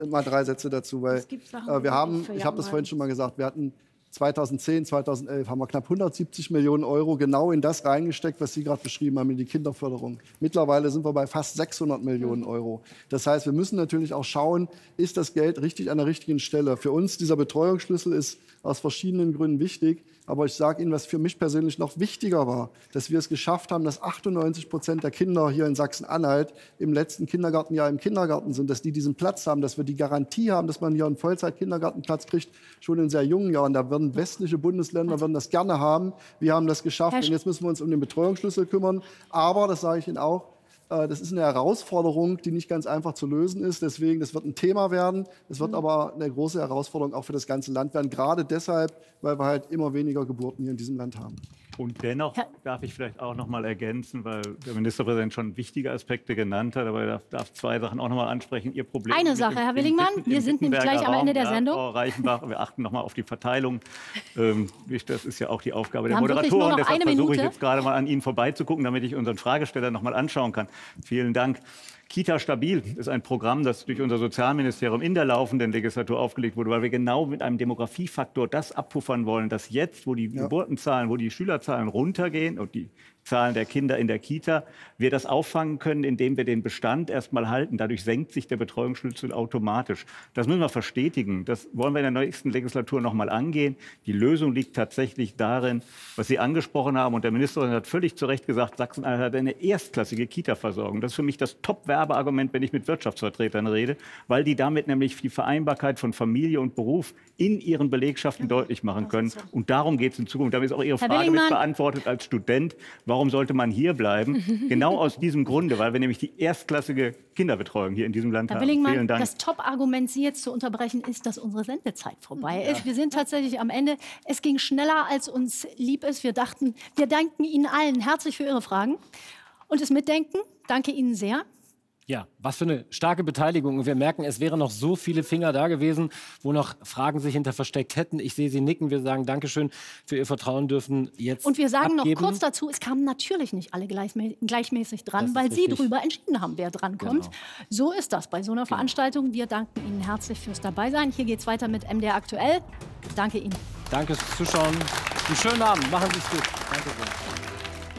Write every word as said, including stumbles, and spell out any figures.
mal drei Sätze dazu, weil Sachen, äh, wir haben, ich habe das vorhin schon mal gesagt, wir hatten zweitausendzehn, zweitausendelf haben wir knapp hundertsiebzig Millionen Euro genau in das reingesteckt, was Sie gerade beschrieben haben, in die Kinderförderung. Mittlerweile sind wir bei fast sechshundert Millionen Euro. Das heißt, wir müssen natürlich auch schauen, ist das Geld richtig an der richtigen Stelle. Für uns, dieser Betreuungsschlüssel ist aus verschiedenen Gründen wichtig. Aber ich sage Ihnen, was für mich persönlich noch wichtiger war, dass wir es geschafft haben, dass achtundneunzig Prozent der Kinder hier in Sachsen-Anhalt im letzten Kindergartenjahr im Kindergarten sind, dass die diesen Platz haben, dass wir die Garantie haben, dass man hier einen Vollzeit-Kindergartenplatz kriegt, schon in sehr jungen Jahren. Da werden westliche Bundesländer würden das gerne haben. Wir haben das geschafft und jetzt müssen wir uns um den Betreuungsschlüssel kümmern. Aber, das sage ich Ihnen auch, das ist eine Herausforderung, die nicht ganz einfach zu lösen ist. Deswegen, das wird ein Thema werden. Es wird mhm. aber eine große Herausforderung auch für das ganze Land werden. Gerade deshalb, weil wir halt immer weniger Geburten hier in diesem Land haben. Und dennoch darf ich vielleicht auch noch mal ergänzen, weil der Ministerpräsident schon wichtige Aspekte genannt hat, aber er darf, darf zwei Sachen auch noch mal ansprechen. Ihr Problem Eine Sache, Herr Willingmann, wir sind nämlich gleich am Ende der Sendung. Ja, Frau Reichenbach, wir achten noch mal auf die Verteilung. Ähm, das ist ja auch die Aufgabe wir der Moderatoren. Deshalb versuche ich Minute. jetzt gerade mal an Ihnen vorbeizugucken, damit ich unseren Fragesteller noch mal anschauen kann. Vielen Dank. Kita Stabil ist ein Programm, das durch unser Sozialministerium in der laufenden Legislatur aufgelegt wurde, weil wir genau mit einem Demografiefaktor das abpuffern wollen, dass jetzt, wo die ja. Geburtenzahlen, wo die Schülerzahlen runtergehen und die Zahlen der Kinder in der Kita, wir das auffangen können, indem wir den Bestand erstmal halten. Dadurch senkt sich der Betreuungsschlüssel automatisch. Das müssen wir verstetigen. Das wollen wir in der nächsten Legislatur noch mal angehen. Die Lösung liegt tatsächlich darin, was Sie angesprochen haben. Und der Ministerin hat völlig zu Recht gesagt, Sachsen-Anhalt hat eine erstklassige Kita-Versorgung. Das ist für mich das Top-Werbeargument, wenn ich mit Wirtschaftsvertretern rede, weil die damit nämlich die Vereinbarkeit von Familie und Beruf in ihren Belegschaften deutlich machen können. Und darum geht es in Zukunft. Damit ist auch Ihre Frage mit beantwortet als Student. Warum sollte man hier bleiben? Genau aus diesem Grunde, weil wir nämlich die erstklassige Kinderbetreuung hier in diesem Land Herr haben. Willingmann, Vielen Dank. Das Top-Argument, Sie jetzt zu unterbrechen, ist, dass unsere Sendezeit vorbei ist. Ja. Wir sind tatsächlich am Ende. Es ging schneller, als uns lieb ist. Wir dachten, wir danken Ihnen allen herzlich für Ihre Fragen und das Mitdenken. Danke Ihnen sehr. Ja, was für eine starke Beteiligung. Und wir merken, es wären noch so viele Finger da gewesen, wo noch Fragen sich hinter versteckt hätten. Ich sehe Sie nicken. Wir sagen Dankeschön für Ihr Vertrauen, dürfen jetzt Und wir sagen abgeben. noch kurz dazu, es kamen natürlich nicht alle gleichmä gleichmäßig dran, weil Sie darüber entschieden haben, wer drankommt. Genau. So ist das bei so einer Veranstaltung. Wir danken Ihnen herzlich fürs Dabeisein. Hier geht es weiter mit M D R aktuell. Danke Ihnen. Danke fürs Zuschauen. Einen schönen Abend. Machen Sie es gut. Danke sehr.